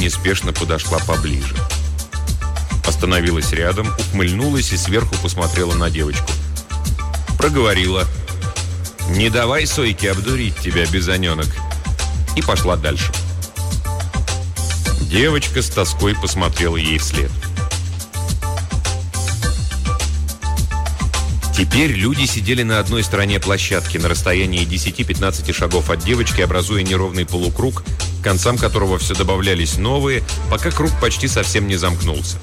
неспешно подошла поближе. Остановилась рядом, ухмыльнулась и сверху посмотрела на девочку. Проговорила: «Не давай Сойке обдурить тебя, бизоненок». И пошла дальше. Девочка с тоской посмотрела ей вслед. Теперь люди сидели на одной стороне площадки, на расстоянии 10-15 шагов от девочки, образуя неровный полукруг, к концам которого все добавлялись новые, пока круг почти совсем не замкнулся.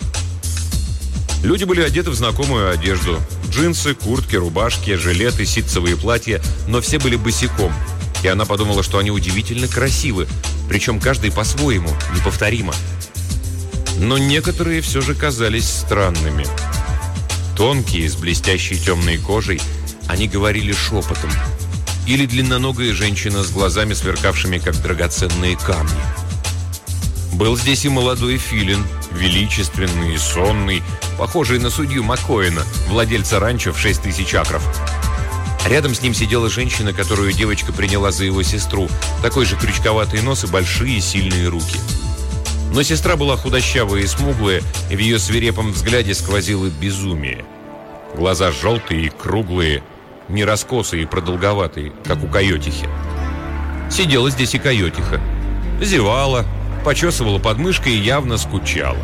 Люди были одеты в знакомую одежду: джинсы, куртки, рубашки, жилеты, ситцевые платья, но все были босиком, и она подумала, что они удивительно красивы, причем каждый по-своему, неповторимо. Но некоторые все же казались странными. Тонкие, с блестящей темной кожей, они говорили шепотом. Или длинноногая женщина с глазами, сверкавшими, как драгоценные камни. Был здесь и молодой филин, величественный и сонный, похожий на судью Маккоэна, владельца ранчо в 6000 акров. Рядом с ним сидела женщина, которую девочка приняла за его сестру, такой же крючковатый нос и большие сильные руки. Но сестра была худощавая и смуглая, и в ее свирепом взгляде сквозило безумие. Глаза желтые и круглые, не раскосые и продолговатые, как у койотихи. Сидела здесь и койотиха. Зевала, почесывала подмышкой и явно скучала.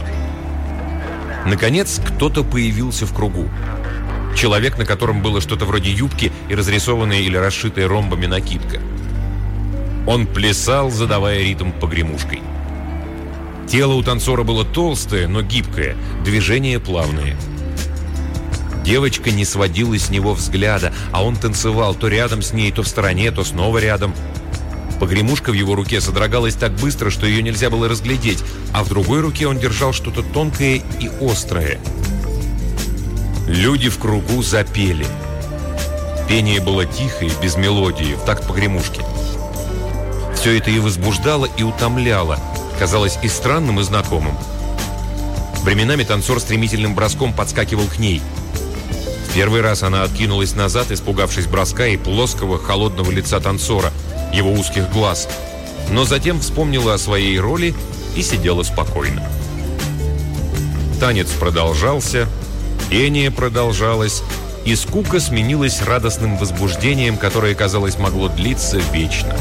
Наконец, кто-то появился в кругу. Человек, на котором было что-то вроде юбки и разрисованная или расшитая ромбами накидка. Он плясал, задавая ритм погремушкой. Тело у танцора было толстое, но гибкое, движения плавные. Девочка не сводила с него взгляда, а он танцевал то рядом с ней, то в стороне, то снова рядом. Погремушка в его руке содрогалась так быстро, что ее нельзя было разглядеть, а в другой руке он держал что-то тонкое и острое. Люди в кругу запели. Пение было тихое, без мелодии, в такт погремушки. Все это и возбуждало, и утомляло, казалось и странным, и знакомым. Временами танцор стремительным броском подскакивал к ней. В первый раз она откинулась назад, испугавшись броска и плоского, холодного лица танцора, его узких глаз, но затем вспомнила о своей роли и сидела спокойно. Танец продолжался, пение продолжалось, и скука сменилась радостным возбуждением, которое, казалось, могло длиться вечно.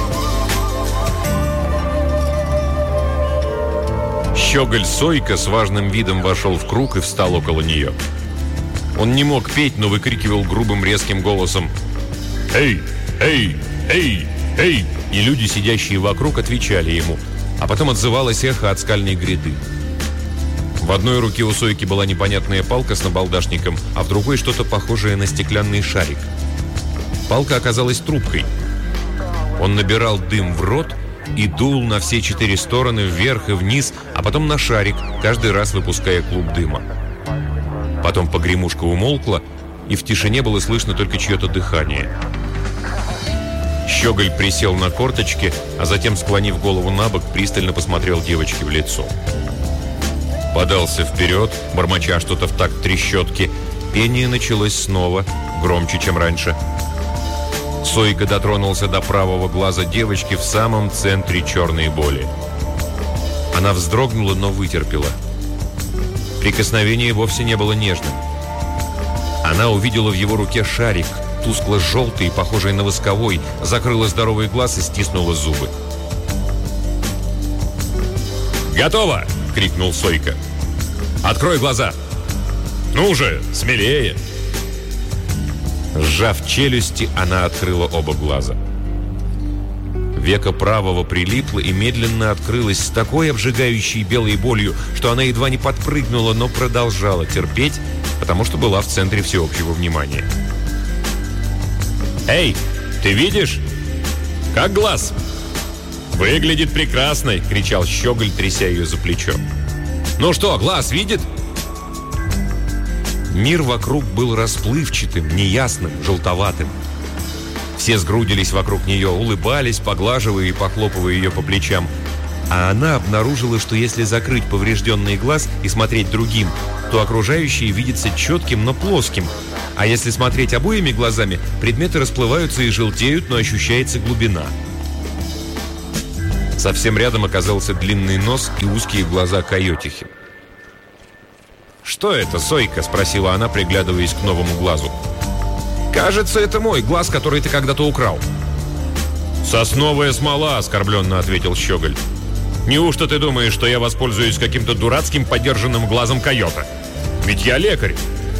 Щеголь Сойка с важным видом вошел в круг и встал около нее. Он не мог петь, но выкрикивал грубым резким голосом: «Эй! Эй! Эй! Эй!» И люди, сидящие вокруг, отвечали ему, а потом отзывалось эхо от скальной гряды. В одной руке у Сойки была непонятная палка с набалдашником, а в другой что-то похожее на стеклянный шарик. Палка оказалась трубкой. Он набирал дым в рот и дул на все 4 стороны, вверх и вниз, а потом на шарик, каждый раз выпуская клуб дыма. Потом погремушка умолкла, и в тишине было слышно только чье-то дыхание. Щеголь присел на корточки, а затем, склонив голову набок, пристально посмотрел девочке в лицо. Подался вперед, бормоча что-то в такт трещотки. Пение началось снова, громче, чем раньше. Сойка дотронулся до правого глаза девочки в самом центре черной боли. Она вздрогнула, но вытерпела. Прикосновение вовсе не было нежным. Она увидела в его руке шарик, тускло-желтый, похожий на восковой, закрыла здоровый глаз и стиснула зубы. «Готово!» — крикнул Сойка. «Открой глаза! Ну же, смелее!» Сжав челюсти, она открыла оба глаза. Веко правого прилипло и медленно открылось с такой обжигающей белой болью, что она едва не подпрыгнула, но продолжала терпеть, потому что была в центре всеобщего внимания. «Эй, ты видишь? Как глаз?» «Выглядит прекрасно!» — кричал Щеголь, тряся ее за плечо. «Ну что, глаз видит?» Мир вокруг был расплывчатым, неясным, желтоватым. Все сгрудились вокруг нее, улыбались, поглаживая и похлопывая ее по плечам. А она обнаружила, что если закрыть поврежденный глаз и смотреть другим, то окружающее видится четким, но плоским. А если смотреть обоими глазами, предметы расплываются и желтеют, но ощущается глубина. Совсем рядом оказался длинный нос и узкие глаза койотихи. «Что это, Сойка?» – спросила она, приглядываясь к новому глазу. «Кажется, это мой глаз, который ты когда-то украл». «Сосновая смола», – оскорбленно ответил Щеголь. «Неужто ты думаешь, что я воспользуюсь каким-то дурацким подержанным глазом койота? Ведь я лекарь».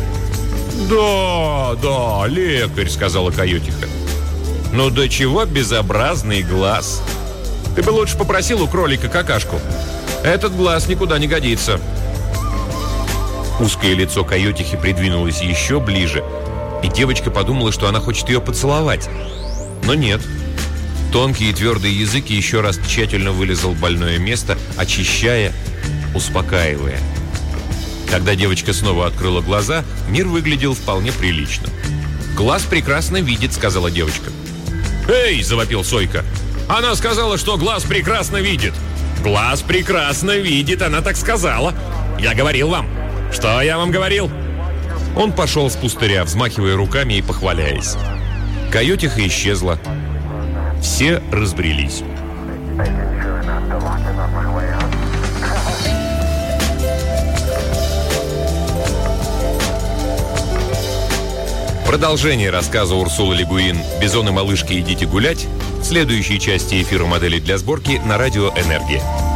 «Да, лекарь», – сказала койотиха. «Ну до чего безобразный глаз? Ты бы лучше попросил у кролика какашку. Этот глаз никуда не годится». Узкое лицо койотихи придвинулось еще ближе, и девочка подумала, что она хочет ее поцеловать. Но нет. Тонкий и твердый язык еще раз тщательно вылизал больное место, очищая, успокаивая. Когда девочка снова открыла глаза, мир выглядел вполне прилично. «Глаз прекрасно видит», — сказала девочка. «Эй!» — завопил Сойка. «Она сказала, что глаз прекрасно видит!» «Глаз прекрасно видит, она так сказала! Я говорил вам! Что я вам говорил?» Он пошел с пустыря, взмахивая руками и похваляясь. Койотиха исчезла. Все разбрелись. Продолжение рассказа Урсулы Ле Гуин «Бизон и малышки, идите гулять» в следующей части эфира «Модели для сборки» на радио «Энергия».